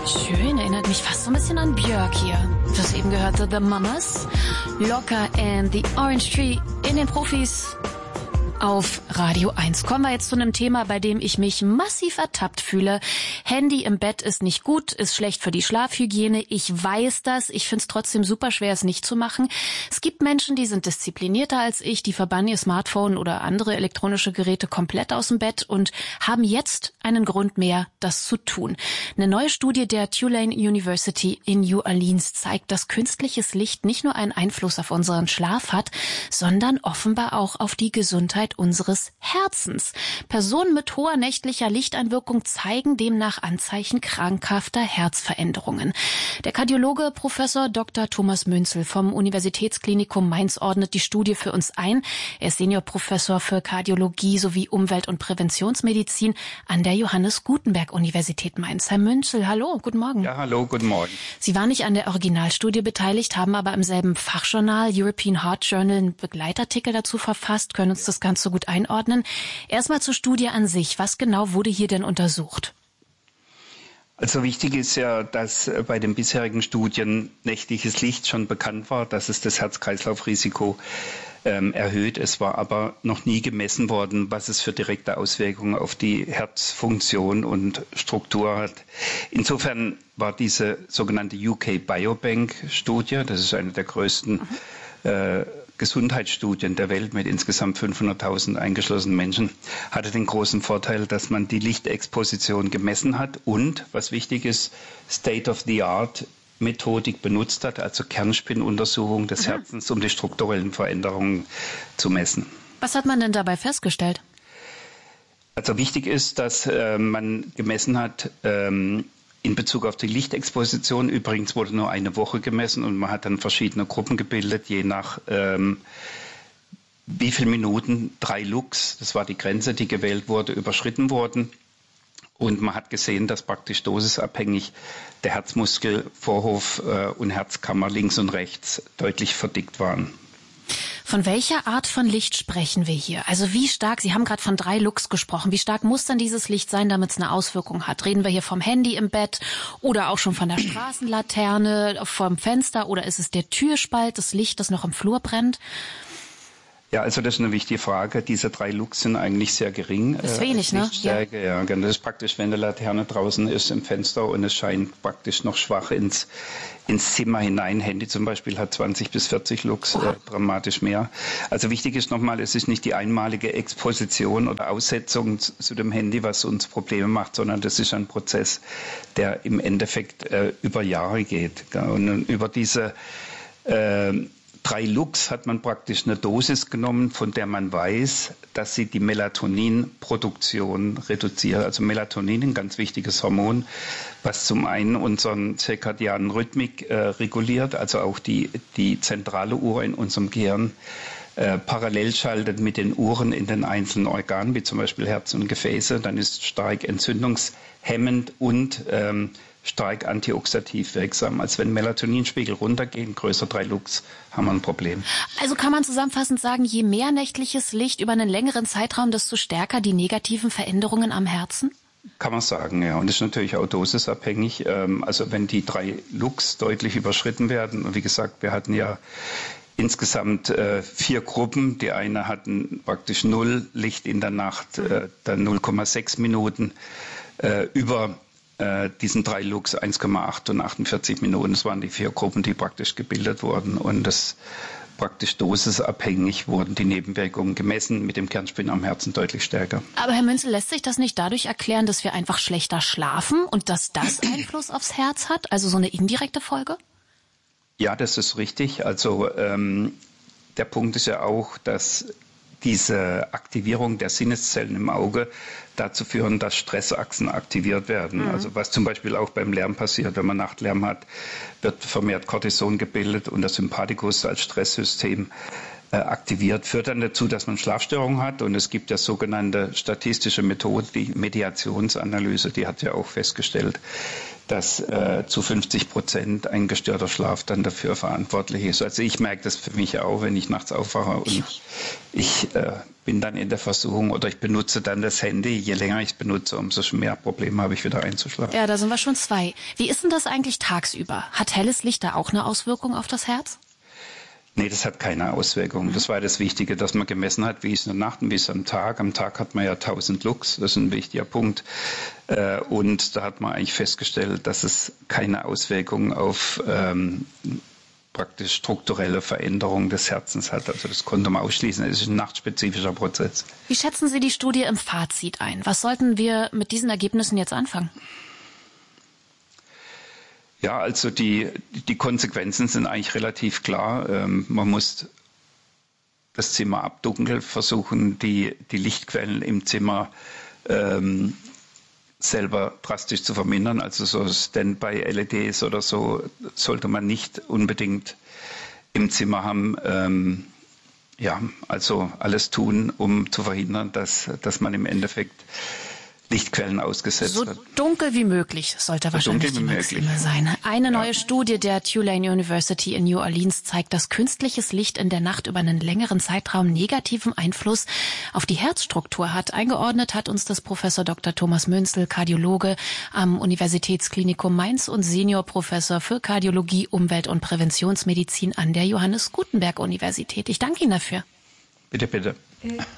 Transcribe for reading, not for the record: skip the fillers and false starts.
Schön, erinnert mich fast so ein bisschen an Björk hier. Das eben gehörte The Mamas, Locker and the Orange Tree in den Profis auf Radio 1. Kommen wir jetzt zu einem Thema, bei dem ich mich massiv ertappt fühle. Handy im Bett ist nicht gut, ist schlecht für die Schlafhygiene. Ich weiß das. Ich finde es trotzdem super schwer, es nicht zu machen. Es gibt Menschen, die sind disziplinierter als ich, die verbannen ihr Smartphone oder andere elektronische Geräte komplett aus dem Bett und haben jetzt einen Grund mehr, das zu tun. Eine neue Studie der Tulane University in New Orleans zeigt, dass künstliches Licht nicht nur einen Einfluss auf unseren Schlaf hat, sondern offenbar auch auf die Gesundheit unseres Herzens. Personen mit hoher nächtlicher Lichteinwirkung zeigen demnach Anzeichen krankhafter Herzveränderungen. Der Kardiologe Professor Dr. Thomas Münzel vom Universitätsklinikum Mainz ordnet die Studie für uns ein. Er ist Seniorprofessor für Kardiologie sowie Umwelt- und Präventionsmedizin an der Johannes Gutenberg Universität Mainz. Herr Münzel, hallo, guten Morgen. Ja, hallo, guten Morgen. Sie waren nicht an der Originalstudie beteiligt, haben aber im selben Fachjournal European Heart Journal einen Begleitartikel dazu verfasst, können uns das Ganze so gut einordnen. Erstmal zur Studie an sich. Was genau wurde hier denn untersucht? Also wichtig ist ja, dass bei den bisherigen Studien nächtliches Licht schon bekannt war, dass es das Herz-Kreislauf-Risiko erhöht. Es war aber noch nie gemessen worden, was es für direkte Auswirkungen auf die Herzfunktion und Struktur hat. Insofern war diese sogenannte UK Biobank-Studie, das ist eine der größten Gesundheitsstudien der Welt mit insgesamt 500.000 eingeschlossenen Menschen, hatte den großen Vorteil, dass man die Lichtexposition gemessen hat und, was wichtig ist, State-of-the-Art Methodik benutzt hat, also Kernspinnuntersuchung des Herzens, um die strukturellen Veränderungen zu messen. Was hat man denn dabei festgestellt? Also wichtig ist, dass man gemessen hat, in Bezug auf die Lichtexposition, übrigens wurde nur eine Woche gemessen und man hat dann verschiedene Gruppen gebildet, je nach wie viele Minuten 3 Lux, das war die Grenze, die gewählt wurde, überschritten wurden. Und man hat gesehen, dass praktisch dosisabhängig der Herzmuskel, Vorhof und Herzkammer links und rechts deutlich verdickt waren. Von welcher Art von Licht sprechen wir hier? Also wie stark, Sie haben gerade von 3 Lux gesprochen, wie stark muss dann dieses Licht sein, damit es eine Auswirkung hat? Reden wir hier vom Handy im Bett oder auch schon von der Straßenlaterne, vom Fenster oder ist es der Türspalt, das Licht, das noch im Flur brennt? Ja, also das ist eine wichtige Frage. Diese 3 Lux sind eigentlich sehr gering. Das ist wenig, ne? Lichtstärke, ja. Das ist praktisch, wenn eine Laterne draußen ist im Fenster und es scheint praktisch noch schwach ins Zimmer hinein. Handy zum Beispiel hat 20 bis 40 Lux, dramatisch mehr. Also wichtig ist nochmal, es ist nicht die einmalige Exposition oder Aussetzung zu dem Handy, was uns Probleme macht, sondern das ist ein Prozess, der im Endeffekt über Jahre geht. Und über diese 3 Lux hat man praktisch eine Dosis genommen, von der man weiß, dass sie die Melatoninproduktion reduziert. Also Melatonin, ein ganz wichtiges Hormon, was zum einen unseren zirkadianen Rhythmik reguliert, also auch die zentrale Uhr in unserem Gehirn parallel schaltet mit den Uhren in den einzelnen Organen, wie zum Beispiel Herz und Gefäße. Dann ist stark entzündungshemmend und stark antioxidativ wirksam. Als wenn Melatoninspiegel runtergehen, größer 3 Lux, haben wir ein Problem. Also kann man zusammenfassend sagen, je mehr nächtliches Licht über einen längeren Zeitraum, desto stärker die negativen Veränderungen am Herzen? Kann man sagen, ja. Und das ist natürlich auch dosisabhängig. Also wenn die 3 Lux deutlich überschritten werden, und wie gesagt, wir hatten ja insgesamt 4 Gruppen. Die eine hatten praktisch 0 Licht in der Nacht, dann 0,6 Minuten über diesen 3 Lux 1,8 und 48 Minuten. Das waren die 4 Gruppen, die praktisch gebildet wurden. Und das praktisch dosisabhängig wurden die Nebenwirkungen gemessen, mit dem Kernspin am Herzen deutlich stärker. Aber Herr Münzel, lässt sich das nicht dadurch erklären, dass wir einfach schlechter schlafen und dass das Einfluss aufs Herz hat? Also so eine indirekte Folge? Ja, das ist richtig. Also der Punkt ist ja auch, dass diese Aktivierung der Sinneszellen im Auge dazu führen, dass Stressachsen aktiviert werden. Also was zum Beispiel auch beim Lärm passiert, wenn man Nachtlärm hat, wird vermehrt Cortison gebildet und der Sympathikus als Stresssystem aktiviert, führt dann dazu, dass man Schlafstörungen hat. Und es gibt ja sogenannte statistische Methode, die Mediationsanalyse, die hat ja auch festgestellt, dass zu 50% ein gestörter Schlaf dann dafür verantwortlich ist. Also ich merke das für mich auch, wenn ich nachts aufwache und ich bin dann in der Versuchung oder ich benutze dann das Handy. Je länger ich es benutze, umso mehr Probleme habe ich wieder einzuschlafen. Ja, da sind wir schon zwei. Wie ist denn das eigentlich tagsüber? Hat helles Licht da auch eine Auswirkung auf das Herz? Nee, das hat keine Auswirkung. Das war das Wichtige, dass man gemessen hat, wie ist es in der Nacht und wie ist es am Tag. Am Tag hat man ja 1000 Lux, das ist ein wichtiger Punkt. Und da hat man eigentlich festgestellt, dass es keine Auswirkung auf praktisch strukturelle Veränderung des Herzens hat. Also das konnte man ausschließen. Es ist ein nachtspezifischer Prozess. Wie schätzen Sie die Studie im Fazit ein? Was sollten wir mit diesen Ergebnissen jetzt anfangen? Ja, also die Konsequenzen sind eigentlich relativ klar. Man muss das Zimmer abdunkeln, versuchen, die Lichtquellen im Zimmer selber drastisch zu vermindern. Also so Standby-LEDs oder so sollte man nicht unbedingt im Zimmer haben. Ja, also alles tun, um zu verhindern, dass man im Endeffekt Lichtquellen ausgesetzt wird. So dunkel wie möglich sollte wahrscheinlich die Maxime sein. Eine neue Studie der Tulane University in New Orleans zeigt, dass künstliches Licht in der Nacht über einen längeren Zeitraum negativen Einfluss auf die Herzstruktur hat. Eingeordnet hat uns das Professor Dr. Thomas Münzel, Kardiologe am Universitätsklinikum Mainz und Seniorprofessor für Kardiologie, Umwelt- und Präventionsmedizin an der Johannes Gutenberg Universität. Ich danke Ihnen dafür. Bitte, bitte.